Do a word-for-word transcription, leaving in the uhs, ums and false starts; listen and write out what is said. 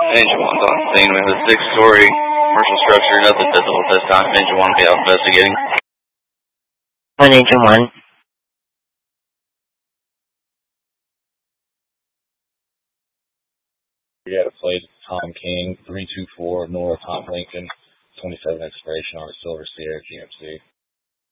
Engine one's on scene. We have a six-story commercial structure. Nothing visible at this time. Engine one will be out investigating. One Engine one. We had a plate Tom King, three two four North Hot Lincoln, twenty-seven expiration on a Silver Sierra G M C.